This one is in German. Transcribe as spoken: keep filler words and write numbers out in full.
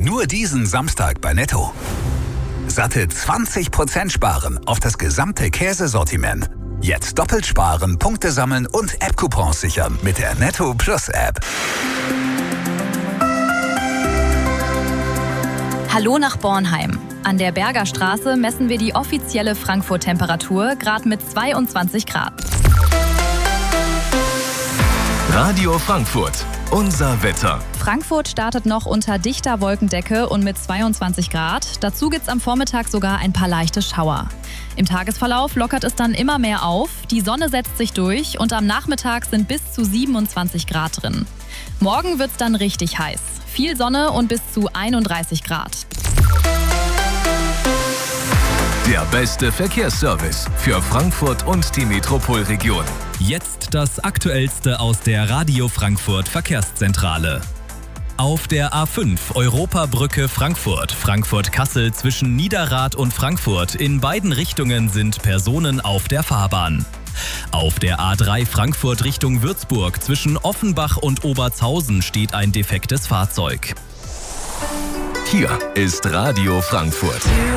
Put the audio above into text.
Nur diesen Samstag bei Netto. Satte zwanzig Prozent sparen auf das gesamte Käsesortiment. Jetzt doppelt sparen, Punkte sammeln und App-Coupons sichern mit der Netto Plus App. Hallo nach Bornheim. An der Berger Straße messen wir die offizielle Frankfurt-Temperatur gerade mit zweiundzwanzig Grad. Radio Frankfurt, unser Wetter. Frankfurt startet noch unter dichter Wolkendecke und mit zweiundzwanzig Grad. Dazu gibt's am Vormittag sogar ein paar leichte Schauer. Im Tagesverlauf lockert es dann immer mehr auf, die Sonne setzt sich durch und am Nachmittag sind bis zu siebenundzwanzig Grad drin. Morgen wird's dann richtig heiß. Viel Sonne und bis zu einunddreißig Grad. Der beste Verkehrsservice für Frankfurt und die Metropolregion. Jetzt das Aktuellste aus der Radio Frankfurt Verkehrszentrale. Auf der A fünf Europabrücke Frankfurt, Frankfurt-Kassel zwischen Niederrad und Frankfurt. In beiden Richtungen sind Personen auf der Fahrbahn. Auf der A drei Frankfurt Richtung Würzburg zwischen Offenbach und Obertshausen steht ein defektes Fahrzeug. Hier ist Radio Frankfurt.